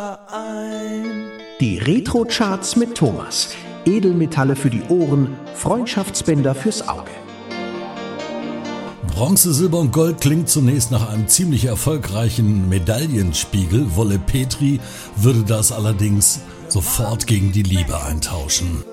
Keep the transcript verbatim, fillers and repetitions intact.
Die Retro-Charts mit Thomas. Edelmetalle für die Ohren, Freundschaftsbänder fürs Auge. Bronze, Silber und Gold klingt zunächst nach einem ziemlich erfolgreichen Medaillenspiegel. Wolle Petri würde das allerdings sofort gegen die Liebe eintauschen.